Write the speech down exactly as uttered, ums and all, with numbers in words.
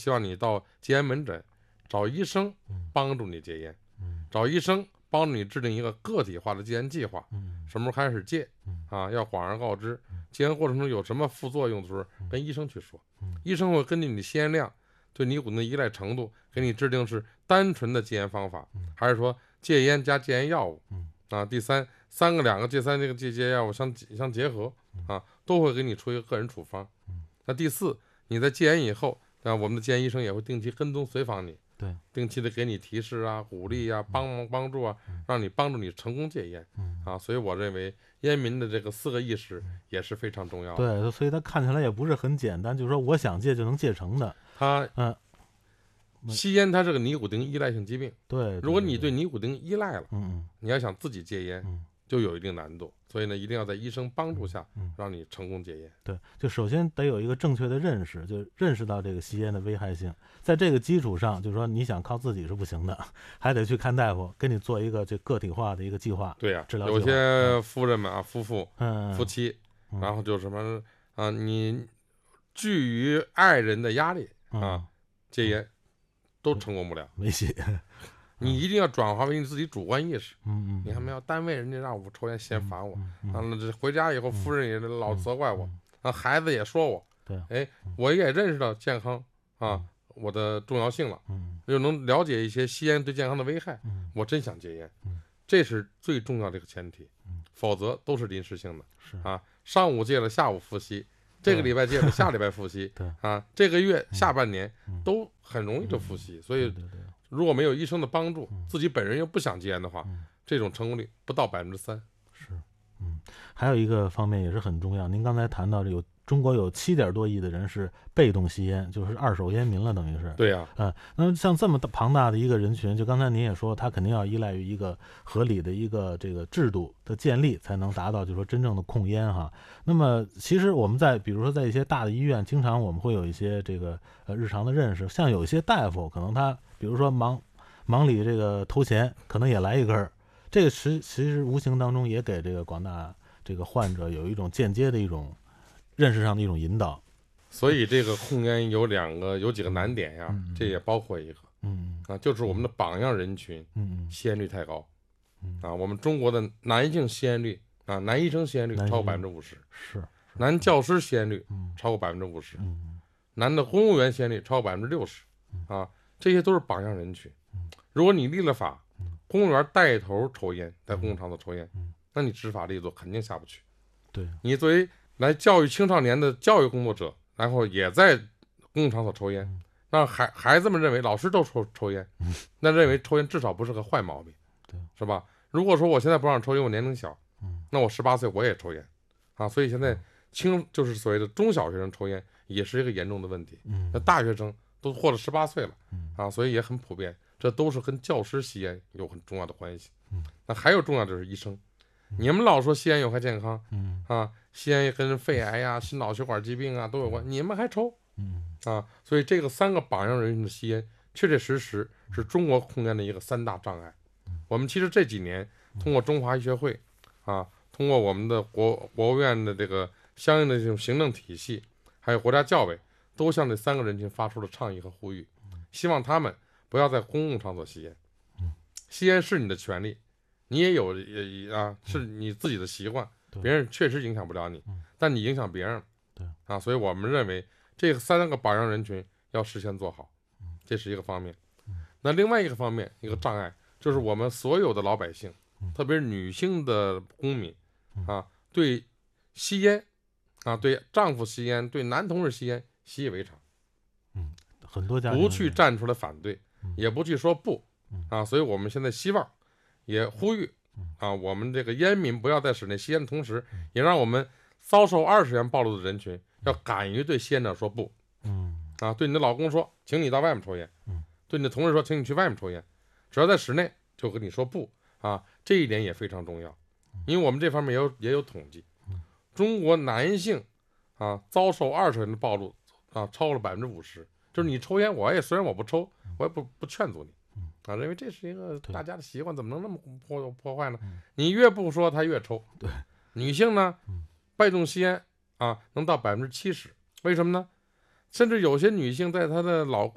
希望你到戒烟门诊找医生帮助你戒烟，找医生帮助你制定一个个体化的戒烟计划，什么时候开始戒啊？要广而告之。戒烟过程中有什么副作用的时候，跟医生去说，医生会根据你吸烟量、对尼古丁的依赖程度，给你制定是单纯的戒烟方法，还是说戒烟加戒烟药物啊？第三，三个两个戒三这个戒戒药物相相结合啊，都会给你出一个个人处方。那第四，你在戒烟以后，啊，我们的戒烟医生也会定期跟踪随访你。 对， 定期的给你提示啊、鼓励啊、帮忙帮助啊，让你帮助你成功戒烟，啊，所以我认为烟民的这个四个意识也是非常重要的。 对，所以它看起来也不是很简单，就是说我想戒就能戒成的。 它， 嗯， 吸烟它是个尼古丁依赖性疾病。 对， 如果你对尼古丁依赖了， 嗯嗯， 你要想自己戒烟， 嗯， 就有一定难度。所以呢，一定要在医生帮助下，让你成功戒烟。 对，就首先得有一个正确的认识，就认识到这个吸烟的危害性。在这个基础上，就是说你想靠自己是不行的，还得去看大夫，给你做一个这个体化的一个计划。 对呀、 治疗计划有些夫人们啊，夫妇、 嗯， 夫妻，然后就什么啊，你惧于爱人的压力啊，戒烟都成功不了。 没戏。 你一定要转化为你自己主观意识。 嗯嗯， 你还没有单位人家让我抽烟嫌烦我，啊，那这回家以后夫人也老责怪我，啊，孩子也说我， 对， 哎，我也认识到健康啊我的重要性了， 嗯， 又能了解一些吸烟对健康的危害，我真想戒烟，这是最重要的一个前提，否则都是临时性的。 是啊，上午戒了，下午复吸。这个礼拜戒了，下礼拜复吸， 对啊，这个月下半年都很容易就复吸，所以如果没有医生的帮助，自己本人又不想戒烟的话，这种成功率不到百分之三。 是，嗯，还有一个方面也是很重要，您刚才谈到有中国有七点多亿的人是被动吸烟，就是二手烟民了，等于是。 对呀、 啊，嗯，那像这么庞大的一个人群，就刚才您也说，他肯定要依赖于一个合理的一个这个制度的建立，才能达到就是说真正的控烟哈。那么其实我们在比如说在一些大的医院，经常我们会有一些这个呃日常的认识，像有一些大夫可能他比如说忙忙里这个头前，可能也来一根儿，这个实其实无形当中也给这个广大这个患者有一种间接的一种认识上的一种引导。 所以这个控烟有两个有几个难点呀， 嗯、 这也包括一个， 嗯啊，就是我们的榜样人群， 嗯吸烟率太高， 嗯啊，我们中国的男性吸烟率啊，男医生吸烟率超过百分之五十， 是， 男教师吸烟率嗯超过百分之五十， 嗯男的公务员吸烟率超过百分之六十，啊，这些都是榜样人群。如果你立了法，公务员带头抽烟，在公共场所抽烟，那你执法力度肯定下不去。 对， 你作为来教育青少年的教育工作者，然后也在公共场所抽烟，让孩孩子们认为老师都抽抽烟，那认为抽烟至少不是个坏毛病， 对， 是吧？如果说我现在不让抽烟，我年龄小，那我十八岁我也抽烟，啊，所以现在青就是所谓的中小学生抽烟也是一个严重的问题，那大学生都过了十八岁了，啊，所以也很普遍，这都是跟教师吸烟有很重要的关系。那还有重要的就是医生，你们老说吸烟有害健康，啊，吸烟跟肺癌呀、心脑血管疾病啊都有关，你们还抽，啊，所以这个三个榜样人群的吸烟，确确实实是中国控烟的一个三大障碍。我们其实这几年通过中华医学会，啊，通过我们的国国务院的这个相应的这种行政体系，还有国家教委，都向这三个人群发出了倡议和呼吁，希望他们不要在公共场所吸烟。吸烟是你的权利，你也有也啊，是你自己的习惯，别人确实影响不了你，但你影响别人， 对啊，所以我们认为这三个榜样人群要事先做好，这是一个方面。那另外一个方面，一个障碍就是我们所有的老百姓，特别是女性的公民啊，对吸烟啊，对丈夫吸烟，对男同志吸烟习以为常， 嗯，很多家庭不去站出来反对，也不去说不啊，所以我们现在希望也呼吁啊，我们这个烟民不要在室内吸烟的同时，也让我们遭受二次元暴露的人群要敢于对吸烟者说不， 嗯啊，对你的老公说，请你到外面抽烟，对你的同事说，请你去外面抽烟，只要在室内就跟你说不啊，这一点也非常重要，因为我们这方面也有也有统计，中国男性啊遭受二次元的暴露啊超过了百分之五十，就是你抽烟，我也虽然我不抽，我也不不劝阻你。啊，认为这是一个大家的习惯，怎么能那么破破坏呢？你越不说，他越抽。 对， 女性呢，被动吸烟啊，能到百分之七十，为什么呢？甚至有些女性在她的老